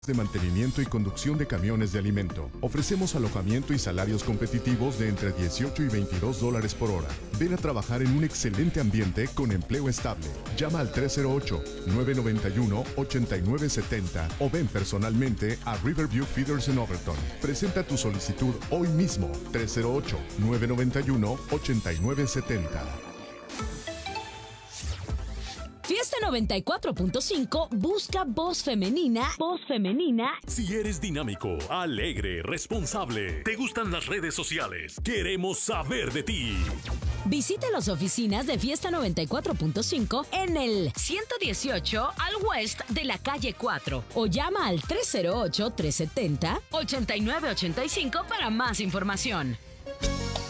de mantenimiento y conducción de camiones de alimento. Ofrecemos alojamiento y salarios competitivos de entre $18 y $22 por hora. Ven a trabajar en un excelente ambiente con empleo estable. Llama al 308-991-8970 o ven personalmente a Riverview Feeders en Overton. Presenta tu solicitud hoy mismo. 308-991-8970. Fiesta 94.5 busca voz femenina. Voz femenina. Si eres dinámico, alegre, responsable, te gustan las redes sociales, queremos saber de ti. Visita las oficinas de Fiesta 94.5 en el 118 al West de la calle 4 o llama al 308-370-8985 para más información.